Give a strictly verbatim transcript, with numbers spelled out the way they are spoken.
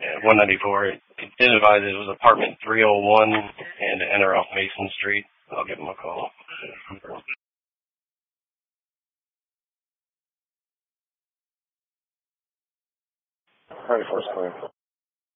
Yeah, one ninety-four. It did advise it was apartment three oh one and to enter off Mason Street. I'll give him a call. All right, first clear.